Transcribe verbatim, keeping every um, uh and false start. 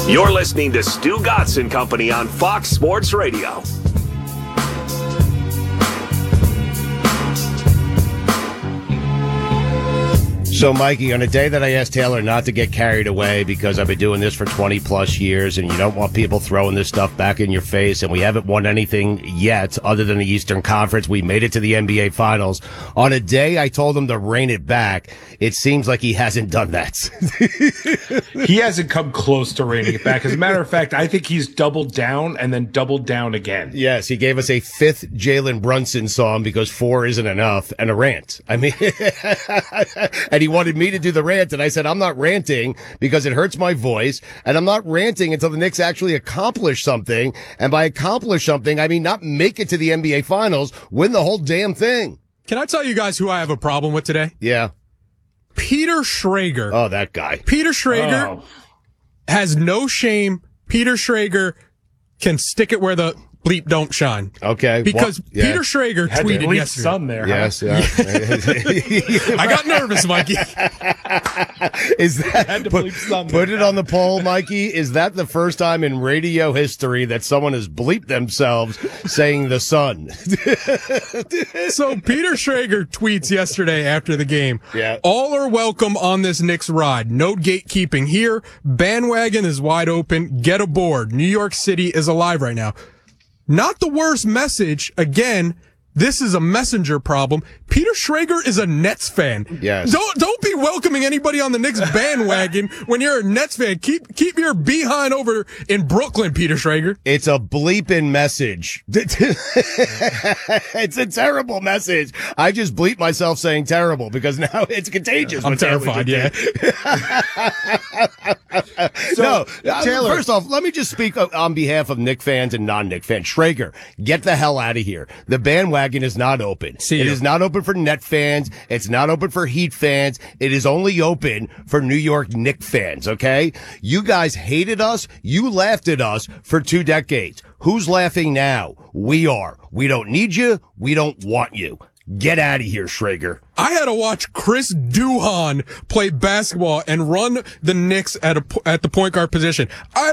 You're listening to Stu Gatz and Company on Fox Sports Radio. So, Mikey, on a day that I asked Taylor not to get carried away because I've been doing this for twenty plus years and you don't want people throwing this stuff back in your face, and we haven't won anything yet other than the Eastern Conference. We made it to the N B A Finals. On a day I told him to rein it back, it seems like he hasn't done that. He hasn't come close to reining it back. As a matter of fact, I think he's doubled down and then doubled down again. Yes, he gave us a fifth Jalen Brunson song because four isn't enough, and a rant. I mean, and he wanted me to do the rant, and I said, I'm not ranting because it hurts my voice, and I'm not ranting until the Knicks actually accomplish something. And by accomplish something, I mean not make it to the N B A Finals, win the whole damn thing. Can I tell you guys who I have a problem with today? Yeah. Peter Schrager. Oh, that guy. Peter Schrager Oh. has no shame. Peter Schrager can stick it where the bleep don't shine. Okay. Because well, yeah. Peter Schrager Had tweeted to bleep yesterday. some there. Yes, huh? yeah. I got nervous, Mikey. Is that Had to put, bleep some put there. it on the poll, Mikey? Is that the first time in radio history that someone has bleeped themselves saying the sun? So Peter Schrager tweets yesterday after the game. Yeah. All are welcome on this Knicks ride. No gatekeeping here. Bandwagon is wide open. Get aboard. New York City is alive right now. Not the worst message. Again, this is a messenger problem. Peter Schrager is a Nets fan. Yes. Don't don't be welcoming anybody on the Knicks bandwagon when you're a Nets fan. Keep keep your behind over in Brooklyn, Peter Schrager. It's a bleeping message. It's a terrible message. I just bleep myself saying terrible because now it's contagious. I'm when Taylor terrified, did yeah. that. No, uh, first off, let me just speak on behalf of Knick fans and non-Knick fans. Schrager, get the hell out of here. The bandwagon is not open. See it you. is not open for Net fans. It's not open for Heat fans. It is only open for New York Knick fans, okay? You guys hated us. You laughed at us for two decades. Who's laughing now? We are. We don't need you. We don't want you. Get out of here, Schrager. I had to watch Chris Duhon play basketball and run the Knicks at a, at the point guard position. I